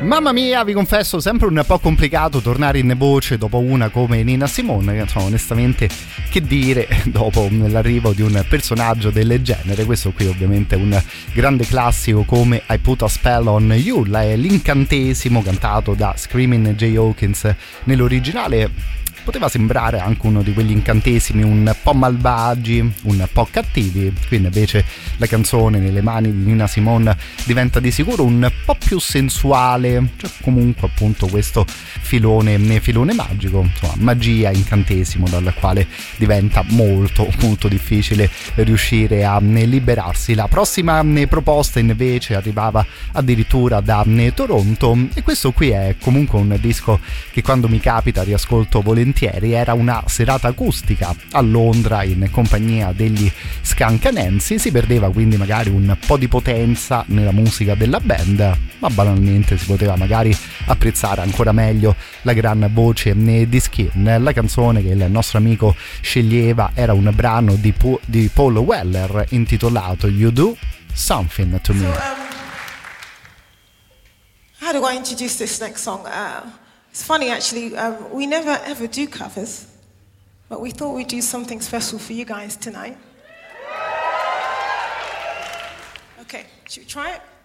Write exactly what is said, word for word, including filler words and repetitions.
Mamma mia, vi confesso, sempre un po' complicato tornare in voce dopo una come Nina Simone, che insomma, onestamente, che dire dopo l'arrivo di un personaggio del genere. Questo qui ovviamente è un grande classico come I Put a Spell on You, l'incantesimo cantato da Screaming Jay Hawkins nell'originale. Poteva sembrare anche uno di quegli incantesimi un po' malvagi, un po' cattivi, qui invece la canzone nelle mani di Nina Simone diventa di sicuro un po' più sensuale, cioè comunque appunto questo filone, filone magico, insomma magia, incantesimo dal quale diventa molto molto difficile riuscire a liberarsi. La prossima proposta invece arrivava addirittura da Toronto e questo qui è comunque un disco che quando mi capita riascolto volentieri. Era una serata acustica a Londra in compagnia degli Scancanensi, si perdeva quindi magari un po' di potenza nella musica della band, ma banalmente si poteva magari apprezzare ancora meglio la gran voce di Skin. La canzone che il nostro amico sceglieva era un brano di, Pu- di Paul Weller intitolato You Do Something to Me. So, um, how do I introduce this next song? Uh, It's funny, actually, um, we never ever do covers, but we thought we'd do something special for you guys tonight. Okay, should we try it?